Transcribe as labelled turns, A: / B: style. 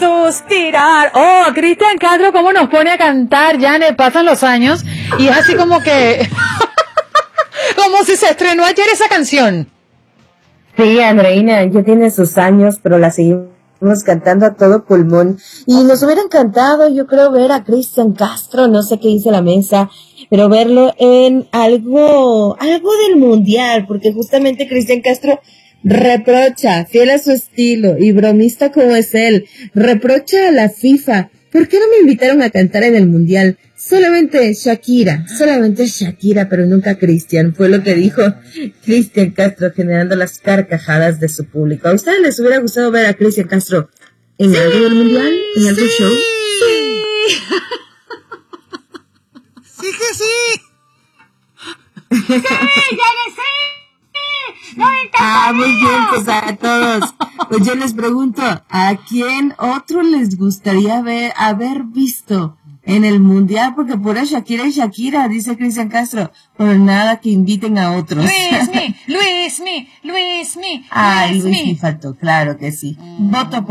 A: suspirar. Oh, Cristian Castro, cómo nos pone a cantar, ya le pasan los años y es así como que como si se estrenó ayer esa canción.
B: Sí, Andreina, ya tiene sus años, pero la seguimos cantando a todo pulmón. Y nos hubiera encantado, yo creo, ver a Cristian Castro, no sé qué dice la mesa, pero verlo en algo del mundial, porque justamente Cristian Castro reprocha, fiel a su estilo y bromista como es él, reprocha a la FIFA. ¿Por qué no me invitaron a cantar en el mundial? Solamente Shakira, pero nunca Cristian, fue lo que dijo Cristian Castro, generando las carcajadas de su público. ¿A ustedes les hubiera gustado ver a Cristian Castro en algo del mundial? ¿En algún show?
C: Sí. Sí que sí. Sí, ya le sé.
B: Muy bien, pues a todos. Pues yo les pregunto, ¿a quién otro les gustaría haber visto en el mundial? Porque pura Shakira y Shakira, dice Cristian Castro, pero nada que inviten a otros.
A: Luismi.
B: Ay, Luismi faltó, claro que sí. Voto por